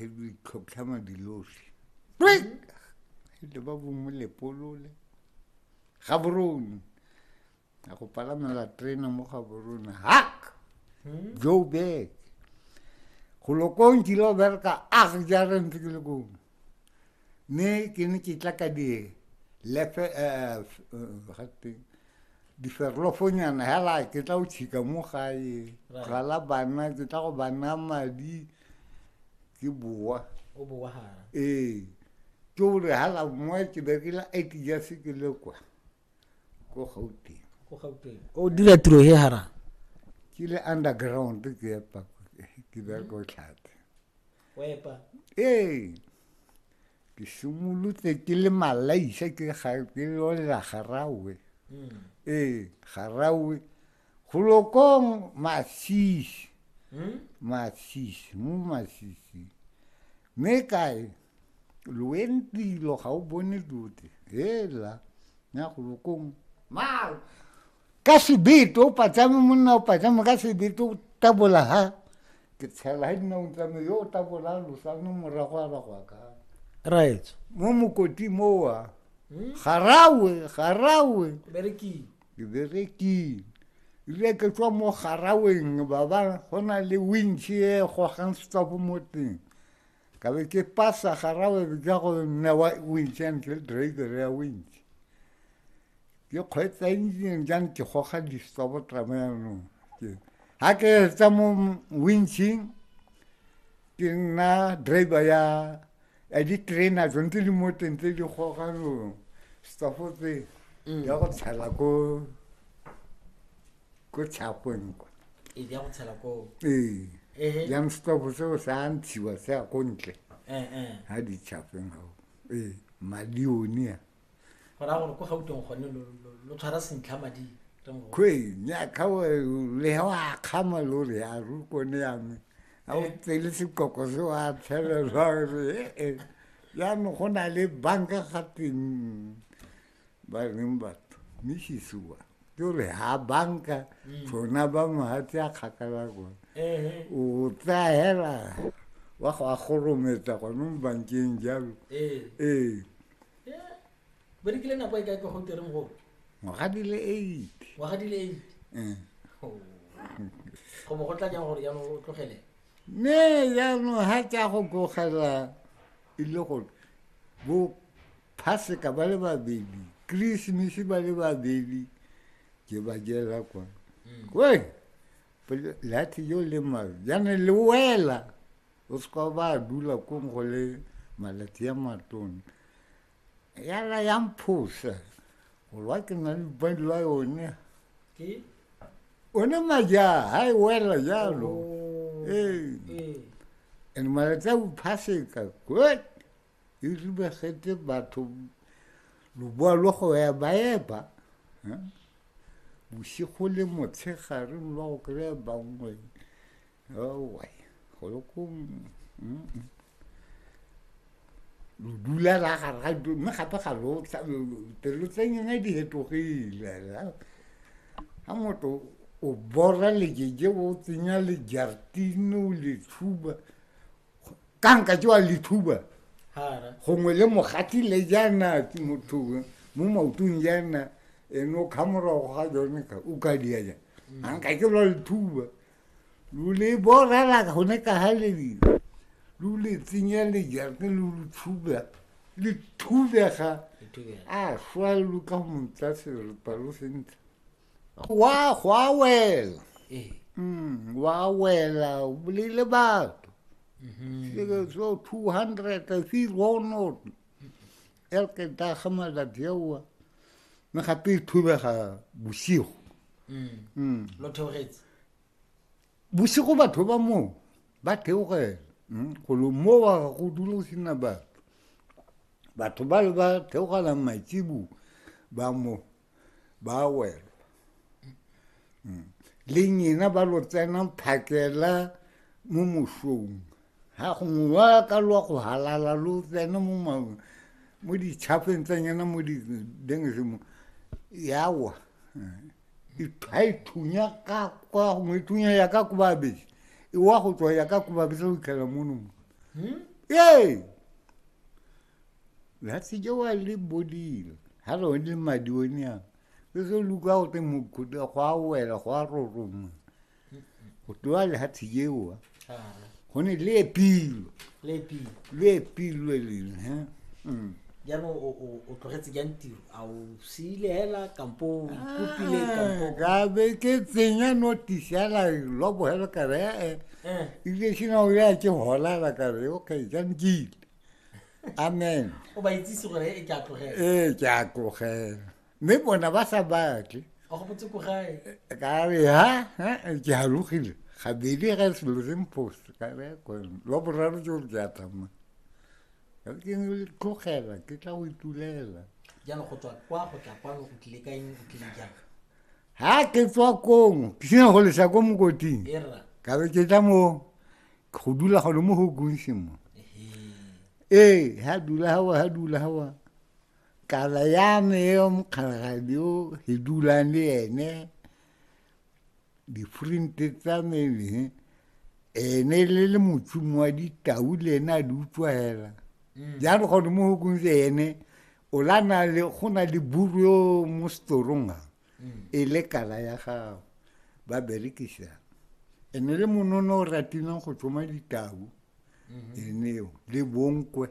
he di tlhotlhama dilosi le ba bongwe lepolole Gaborone a go palamela trena mo Gaborone hak Joburg go lokong ke lo berka a ge jareng ke le go ne ke tla ka di lefe gape di ferlofonyana hela ke tla o tshika mo gae gala bana ke tla go bana madi ke boa o boa ha ke re hala mo ke be ke la 8 years ke le kwa go Gauteng o dira tiro he hara ke le underground ke pa ke be go tlhate wepa ke simolotse ke le malaisa ke ga ke lo la garawe garawe go lokong masisi me kae loenti lo ga o bone dute hela nya go lokong ma ka sebito patsame monna o patsame ka sebito tabola ha ke tshela hina o tsame yo tabola lo sa no morago a ba kwa ka right mo mokoti moa garawe bereki ile ke tswa mo garaweng baba gona le winch e go gang stop mo teng ka be ke pasa garawe ga go nna wa winch and ke driver ya winch ke khwetsa engine jang ke go ga di stop trameno ke ha ke tsa mo winching ke na driver ya di trainer jonte di mo teng tse di go ga no stop tse ya go tshala ko chapong kwa ya go tshala ko jam stop so sa ntshiwa sa ko ntle ha di chapong ha madioni gora gore ko Gauteng gone lo tshwara sentlha madi kwe nya ka le wa khama lo re a ru ko ne ya me a o tsele se kokko so a tshela re ya no gona le banka gating ba rimba mishisua re ha banka tsona ba mahatsi a kgakala go o tsa hela wa go a gorometsa go no bankeng jalo ba dikile na pa ka go tere mo go ga dile 8 wa ga dile 8 go mo go tla jang gore ya no tlogele ne ya no ha tsa go gogela ile go bo Paseka ba le babedi Christmas ba le babedi ke ba jela kwa we lati yo le ma jana le wela o ska ba dula ko go le malati ya matone ya la ya mphusa o lwa ke na ba lwa yone ke ona maja hai wela jalo en malati u Paseka good you be khete batho lo bua lo go ya baeba busigo le motshegare lo go kry bangwe wai go lokong lo dula la ga me gape ga lo telo tsenya di hetogile ha motho o borra le jeje o tsenya le jartino le thuba kanka jwa le thuba gongwe le mogati le jana ke motho mo mautong jana no camera ga jone ka o ka dia ja an ka ke lo thuba lu le bora la go ne ka halebi lu le tsinya le ja ke lu thuba le thuba ga a swa lu ka monta se re palo sent wa well wa wela o le ba so 200 feet one el que ta khama la diwa me gape thuba ga bosigo lo theogetse bosigo batho ba mo ba theogela go lo mo wa go dula sina batho ba ba theogela matsibu ba mo ba wela le nyina ba lo tsena phakela mo mosong ha go wa ka lo go halala lo tsena mo di chapeng tsena mo di dengse mo yawa i thunya ka kwa mo thunya ya ka kubabe i wa go tswa ya ka kubabe se o khala mono Hey! That's your only body. Hello, in my doing. There's a look out and could a while, room. What do I have to you? When it lay peel. Lay peel, really, huh? Jaanong o tlogetse jang tiro a o siile hela kampo kupile kampo Ka be ke tsenya notice ya la lo bohela ka re ile sina o ya ke hola la ka re okay jan gil amen o ba itsise gore e ke a tlogela ke a tlogela mme bona ba sa batle o go botse ko gae ka re ha ke a logile ga bedi ga se lo post ka re ko lo boraro jo ke a tama ke ne tlogela ke tla o itulela jaanong go tswa kwa go tla kwano go tlile ka eng go tlile jang ha ke tswa kong ke sena go lesa ko mokoting ka be ke tla mo go dula go le mo go gunsimo ha dula hawa kala ya me yo mkhalagadio he dula le ene di frinte tsa me ene le motsumo wa ditau le na di utlwela ja re go mo go gunse ene o lana le gona le buru mo storonga e le kala ya ga ba berikisa ene le monono ratina go tsoma ditau ene le bonkwe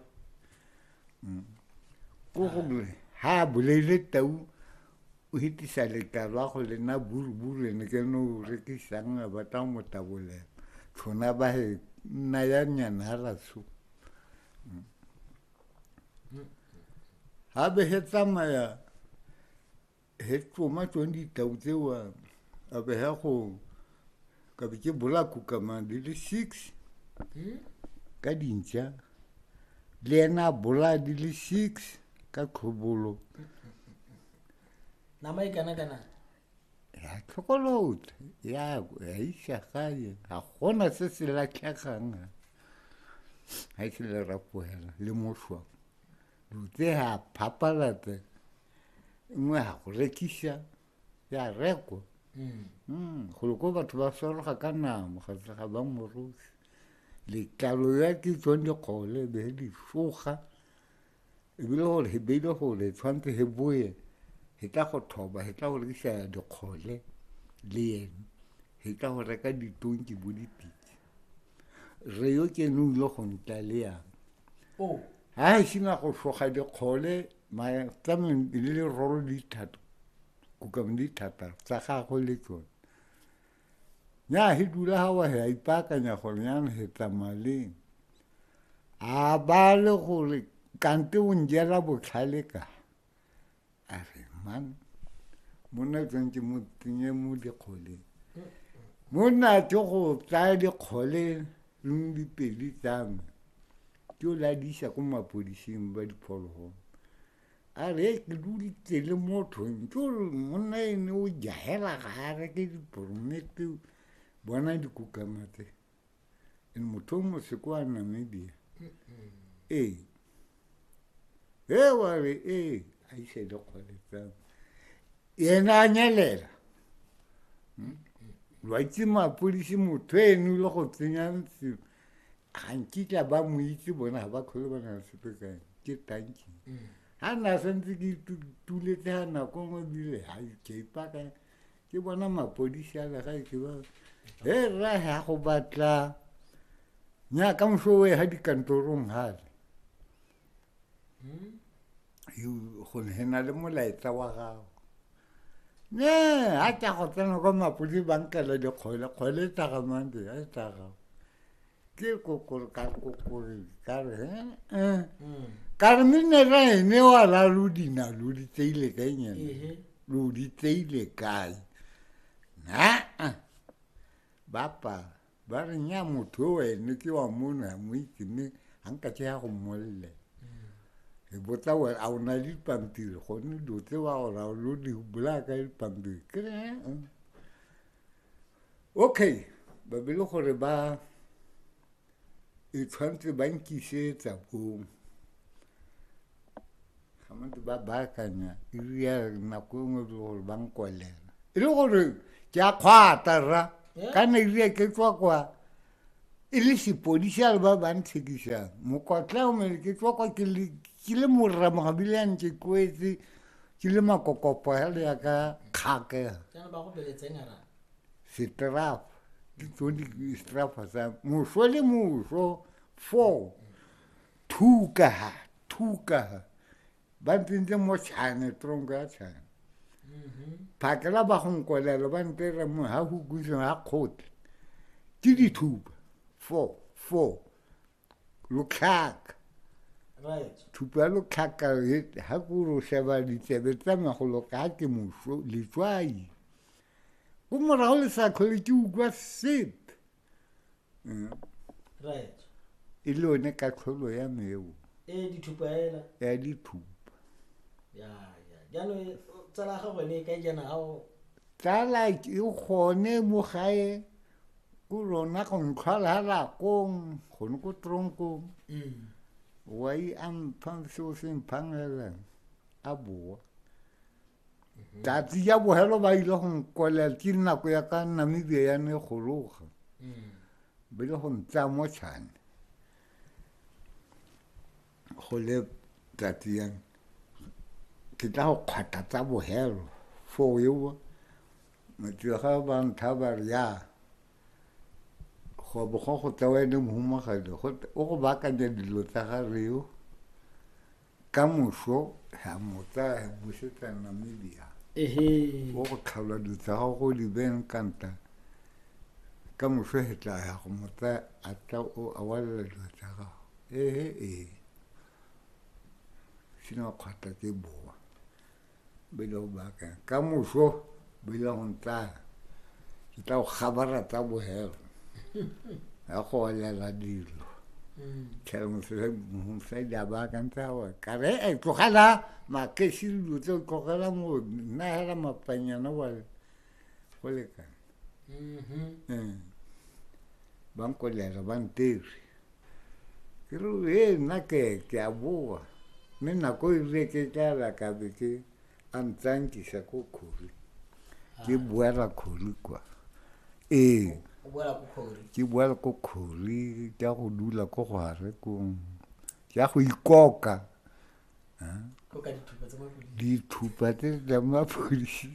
go go ha bolele tau o hitisa le kalwa go lena buru ene ke no rekisang ba ta mo tabole tsona ba he na ya nyana la su ha be hetsamaya hetoma tsondi tau tsewa a be ha go ka be ke bola kukama di le 6 ka dintja le ena bola di le 6 ka khobolo na mai kana ya chocolate ya isa gae ga gona se se la tlhakang ha se le rapoela le moswa dutse ha papalate nngwe ha go rekisa ya reko go go batho ba soroga ka namo ga ba morusi le kalo ya ke tsone kgole be di soga e bile gore he beile gore tshwantse he boye he tla go thoba he tla go rekisa dikgole le ene he tla go reka ditonki bo dipitse re yo ke no ile go ntla le ya ha sina go soga dikgole ma tsamen le rolo di thata go ka di thata tsa ga go le tsone nya he dula hawa he ipakanya gore nyana he tsamale a ba le gore kante o njela botlhale ka a re man mona tsentse mo tinye mo dikgole mona tso go tsaya dikgole le dipedi tsame ke o la disa ko mapodising ba diphologolo a re ke dulitse le motho ntse monna ene o jahela gare ke diporomete bona dikukamate en motho mo se kwa Namibia wa re a ise le kgole tsame yena a nyelela lwa itse mapodisi motho ene le go tsenya ntse ga nkitla ba mo itse bona ba khole bona sepe ka ke tanki ha na sentse ke tuletse ha nako mo bile ha ke ipaka ke bona mapodisi a le ga ke ba ra ha go batla nya ka moshowe ha dikantorong hale go hena le molaetsa wa gago ne a tla go tsena go mapodi bankela dikgole tsa ga mande a tsa ga ke kokoro ka re ka re minera ene wa la ludina ludi tseile ka nyane ludi tseile kae na bapa ba re nya motho wena ke wa mona mo itsene hanka tse ya go molle e botsa wa a una le pampiri go ne dotse wa ora lo di bula ka le pampiri ke okay ba bile gore ba e tshwantse ba nkisetsa bong ga motho ba kanya e ria nako ngwe gore ba nkolela e le gore ke a kgwata ra ka ne ria ke tswa kwa e le sepodisa le ba ba nthekisang mokotla o mele ke tswa kwa ke le moramo bile a ntse kwetse ke le makokopo hele ya ka kgake Jana ba go beletseng ara. setraf ke tsone strafa sa moso le moso 4 thuka ba ntse mo tshane trongo ya tshane phakela ba go nkolelo ba ntere mo ha go kuso ha khotle ke dithupa 4 lokhaka Right. thupa lokhaka ha go ro sheba ditsebe tsa magolo ka ke moso letswai go morago le sa khole ke ukwa sip Right. e le one ka tlholo ya meu Dithupa hela. ya dithupa Ya. Jano tsala ga go ne ka jana ao. tsala ke gone mo gae go rona go ntlhala la kong go no go tronko wai am pang so sin pangela a bua tatsi ya bohelo ba ile go nkolela ke nako ya ka Namibia ya ne go roga bile go ntsa mo tshane go le tatiang ke tla go kgwata tsa bohelo fo yo motho ga ba nthaba ya go bo go tsawene mohumagadi o go bakanya dilo tsa ga reo ka moso ha motsa busetsa Namibia o go tlhalwa dilo tsa go di ben kanta ka moso hetla ya go motsa a tla o awala dilo tsa ga sino kgata ke boa bile o baka ka moso bile go ntsa ke tla go khabara tsa bohelo ya go lela dilo tshela mosadi a baakantsa wa ka re e tlogela makesi dilo tse o tlogela mo nna hela mapanyana wa go lekana ba nkolela ba ntere ke re nna ke a boa mme nako e re ke tla ka be ke a ntsankisa ko khori ke buela khori kwa ke buela ko khori ka go dula ko gare kong ya go ikoka dithupa tse tsa mapodisi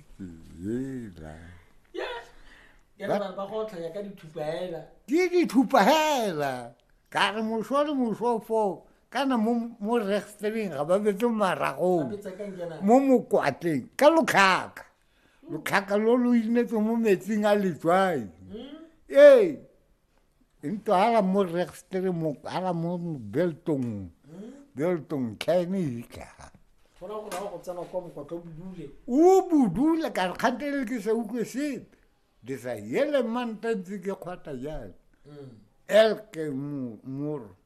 ke dithupa hela ka re moso le moso fo kana mo restaurant ga ba betse maragong mo mokwatleng ka lokhaka lo lo inetse mo metsing a letswai into hala mo restaurant mo hala mo beltong kene hika o budule ka khatele ke se ukwe sepe de sa yele mantantsi ke khwata jalo elke moro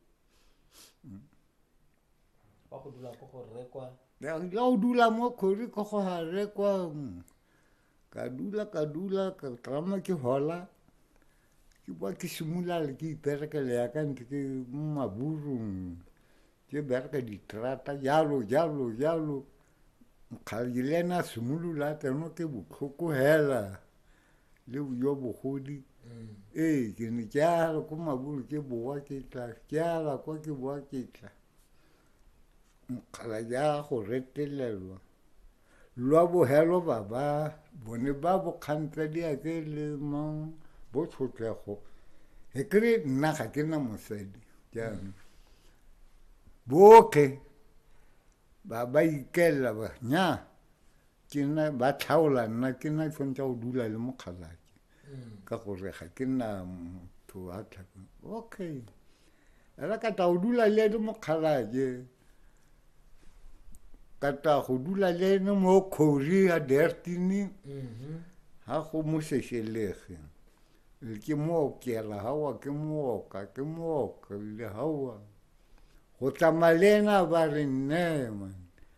ba go dula go go rekwa ya go dula mo khori go go ha rekwa ka dula ka trama ke hola ke bua ke simula le ke iperekele ya ka ntse ke maburung ke bereka ditrata jalo mkhalilena simulula teno ke botlhoko hela le yo bogodi ke ne ke a go maburu ke boa ke tla ke ala kwa ke boa ke tla mkhala ja go retelelwa lwa bohelo baba bone ba bo khantsa dia ke le mang bo tshotlego e kre nna ga ke na mosadi jana boke ba ikela ba nya ke na ba tlhaola nna ke na tshwantse go dula le mokgalake ka gore ga ke na motho a tlhaka okay ala ka ta o dula le mokgalake ka ta go dula le mo khori a dertini ha go mo seshelege ke mo ke la hawa ke mo le hawa go tsamalena ba re nne man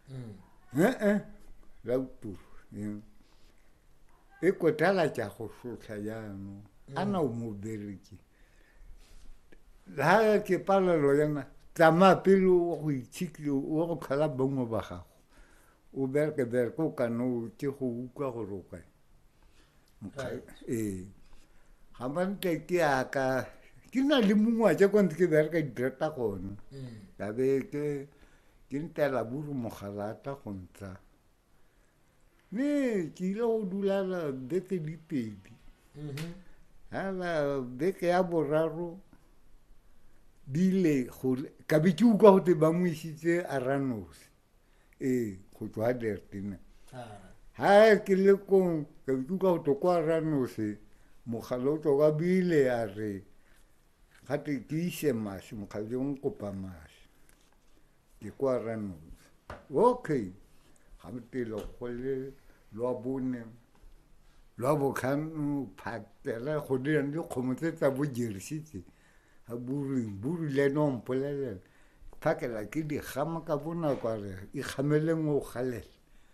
la tu e kotala tja go sotla jano ana o mo bereki la ke palelo yana tsama pelo go itshiklo o go khala bongo ba gago o berke ko kano ke go ukwa go roka ga mante ke aka ke na le mongwa tša kwante ke bereka ditrata gona ka be ke ntela buru mogalata go ntsha ne ke ile go dulala beke dipedi hala beke ya boraro bile ka be ke utlwa gote ba mo isitse Aranosi go tswa Dertina ha ke le kong ka be ke utlwa gote kwa Aranosi mogala o tswa ka bile a re gate ke ise masi mogala o nkopa masi ke kwa Aranosi okay ga motelo go le lo bone lo bo kan patela go dira le khomotsetsa bo jersey ha buru le no mpolele phakela ke di gama ka bona kwa re e khamele ngo khalela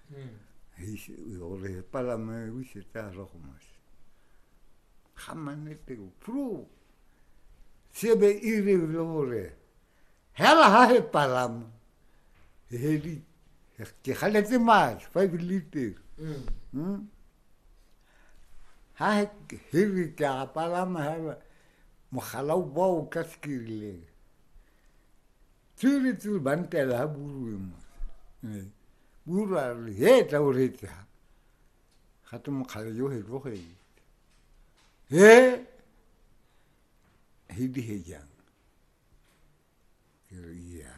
o re palama o se tsa go mas khamane te pro sebe ire lore hela ha he palama he di ke khaletse mas 5 liter ha he ka palama ha mogala o ba o ka skirile tsiri bantela ha buru mo buru a re he tla o retsa ga te mogala yo he go he di he jang ya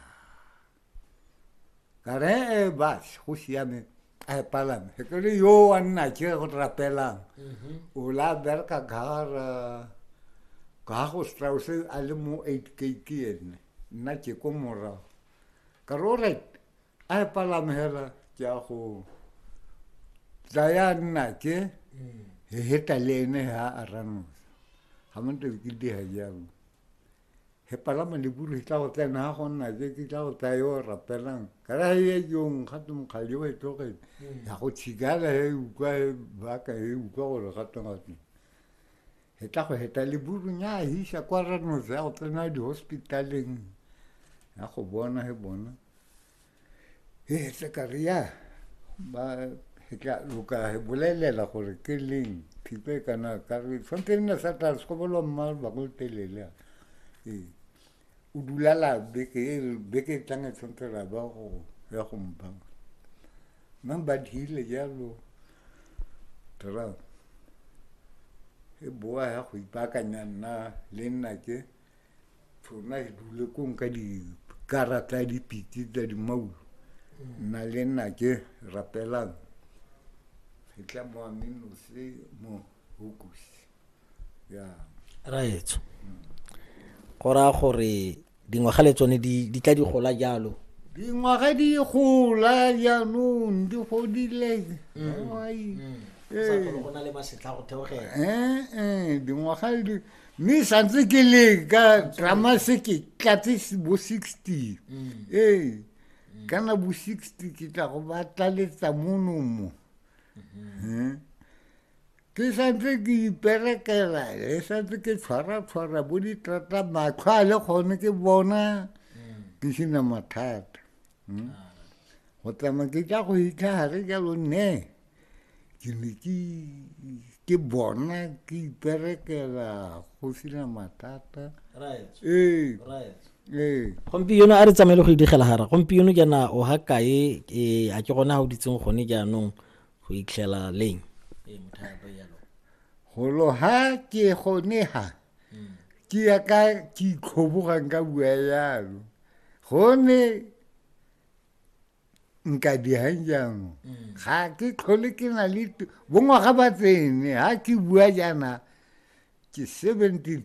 kare bas go siame a palame he ke yo anna ke go rapela o la berka gara ka go Strauss a le mo 8 ene nna ke ko mora ka roret a palame hela ya go tsaya nna ke he heta lene ha Aranosi ha monte ke di ha ya he palame le buru tla go tsena go nna ke tla go tayo rapelang ka ra ye yong ga tum khalyo e toge ya go tshigala he ukwa ba ka he ukwa go ga tanga heta go heta le buru nya hisa kwa Aranosi ya go tsena di hospitaleng ya go bona he bona he se ka ria ba he ka luka he bolelela gore ke leng phipe kana ka re fonte nna sa tla se go bolo mmal ba go telele o dulala beke tanga fonte ra ba go ya go mpa man ba dile jalo tra e boa ya go ipakanya nna le nna ke tsona e dule kong ka di karata di piti tsa di mau na le nna ke rapelang e tla mo amino se mo hukus ya right gora gore dingwaga le tsone di tla di gola jalo dingwaga di gola jaanong di godile go na le masetla go theogela dingwaga di mme santse ke le ka drama se ke tlatse bo 60 kana bo 60 ke tla go batlaletsa monomo ke santse ke iperekela santse ke tshwara bo ditrata matlho a le gone ke bona ke sena mathata go tsamaya ke tla go itlhare jalo ne ke ne ke bona ke iperekela go sena mathata gompieno a re tsamaile go idigela hara gompieno jana o ha kae a ke gona go ditseng gone jaanong go itlhela leng golo ha ke gone ha ke ya ka ke itlhobogang ka bua yalo gone nka di hanjang ga ke tlhole ke na le bongwaga ba tsene ha ke bua jana ke 72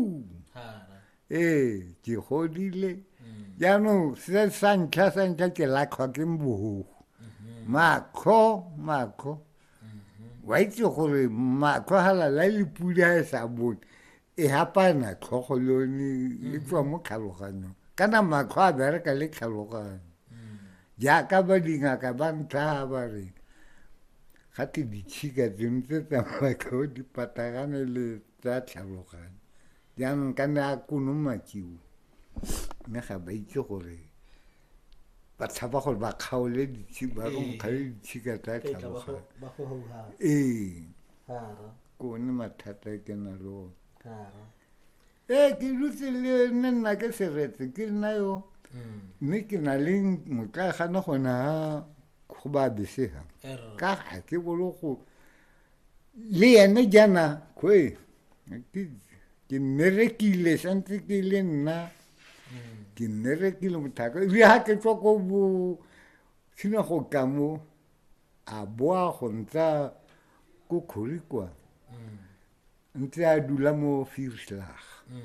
ke godile jaanong se sa ntlha ke latlhwa ke mbogo makho wa itse gore makho halala le pudi ha e sa bone e hapana tlhogolone e tswa mo tlhaloganyong kana makho a bereka le tlhaloganyo jaaka ba dingaka ba ntlha ba re gate ditšhika tseno tse tsamaka di patagane le tsa tlhaloganyo jaanong ka ne a konomakiwa mme ga ba itse gore ba tshaba gore ba kgaole ba kgaole ditšhika tsa tlhaloganyo kone mathata ke na le one ke dutse le nna ke seretse ke nna yo mme ke na le motla gana gona go ba besega ka ga ke bolo go le ene jana kwe ke mmerekile santse ke le nna ke mmerekile mothaka le ha ke tswa ko bo sina go ka mo a boa go ntsa ko khorikwa ntse a dula mo Vierslag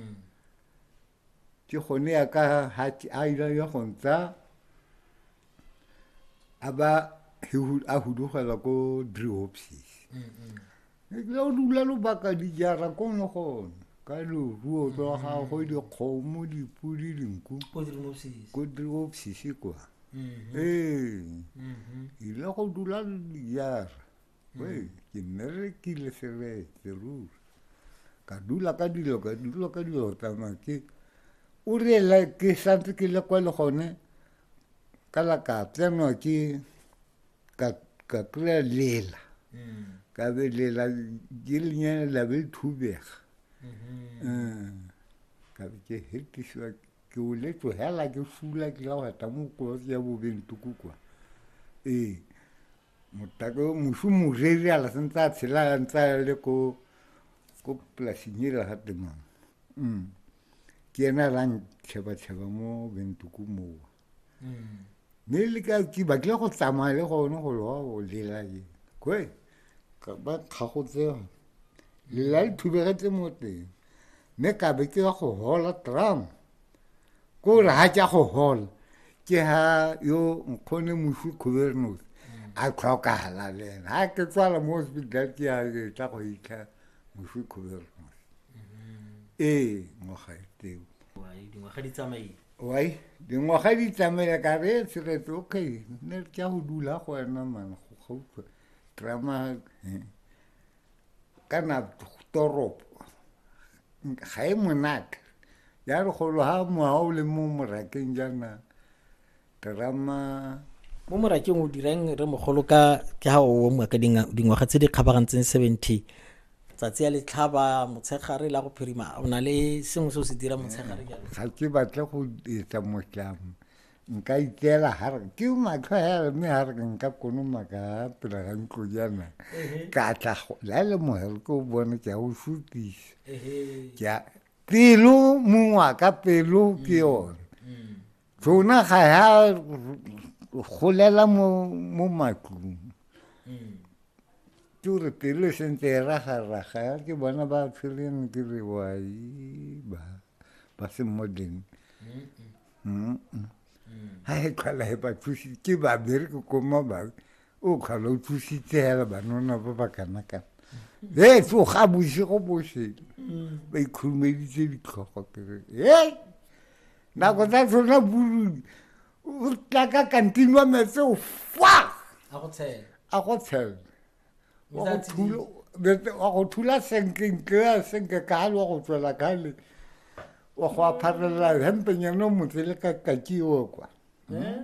ke gone ya ka ha a ila ya go ntsa aba a hudugela ko Driehopsies ke o dula lo baka di jara ko no gone ka lo ruo tlo ga go di khomo di pudi dinku ko Driehopsies kwa ile go dula di jara we ke mmerekile seretse ruri ka dula ka dilo tamake o rela ke santse ke le kwa le gone ka la ka tseno ke ka kry lela ka be lela ke lenyane la be thubega ka be ke hetiswa ke o letso hela ke fula ke la wata mo ko ya bo bentuku kwa motako mushumu reri ala sentsa tshela ntsa le ko plasinyela ha tema ke ena lang tsheba mo bentuku mo ne le ka ke ba ke go tsamaya le gone go lo lela ke kwe ka ba khagotse le la thubegetse mote ne ka be ke go hola tram ko re ha tja go hola ke ha yo nkone mushu gouverneur a tlhokala le ha ke tswala mo hospital ke a tla go itla mushu gouverneur mo gaite wai dingwaga di tsamaile ka re tsiretse okay ne ke go dula go ena man go gautlwa drama kana toropo ga e monate ya re go lo ha mo ha o le mo morakeng jana drama mo morakeng o dirang re mogolo ka ke ha o mo ka dingwaga tse di kgabagantseng 70 tsatsi ya letlhaba motshegare la go phirima o na le sengwe se o se dira motshegare jalo ga ke batla go etsa motlamo nka itela har ke matlho ya me har nka kono maka pela ga ntlo jana ka tla la le mo ko bona ke o futisa ya pelo mongwa ka pelo ke yona tsona ga ya golela mo matlong tore pelo sentse raga ke bona ba tshireng ke re wai ba se modern ha e kala e ba thusi ke ba bere ko ma ba o khala o thusi tsela ba nona ba kana ka so ga busi go bose ba ikhumeditse ditlhogo ke re na go tsa tsona buru o tla ka kantinwa metse o fa a go tshela wa go thula senke ka lo go tswela ka le wa go apharela hempenyana motse le ka kakiwa kwa la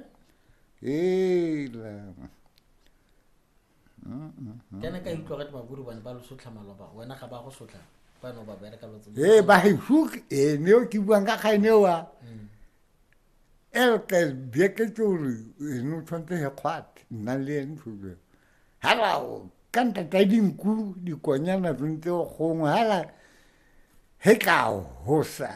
kana ka itlwa ga maburu bana ba lo sotla maloba wena ga ba go sotla ba no ba bereka lotso ba hi huk ne o ki buanga ga ne wa ke bieke tsuri no tsante he kwat na le nthuge hala kanta tadinku di konyana tsunte go ngala he ka hosa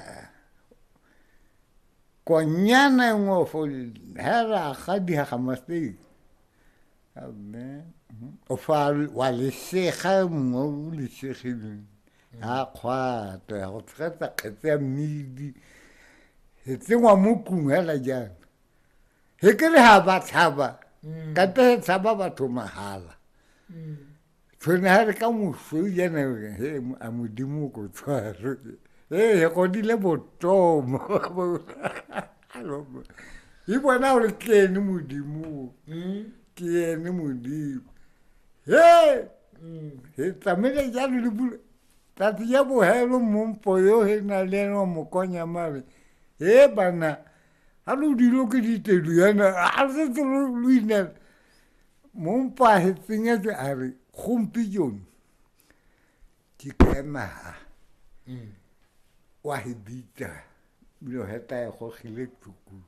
konyana ngo fo hala ga di ga masti amen o fa wa le sega mo le segile a kwata go tsaka ketse midi e tsengwa mo kung hela jana he ke re ha ba tshaba ka te tshaba batho mahala tsone ha re ka moso jana he a modimo ko tshwaro he go dile botomo e bona o ke ne modimo ke ne modimo he tsamele jalo le bula tati ya bo helo mompo yo he na le no mo konya mare bana ha lo dilo ke ditedu yana a se tlo luina mompa he tsinga tse are khumpi jon ke kema wa he bitsa. Bilo heta e gogile tuku.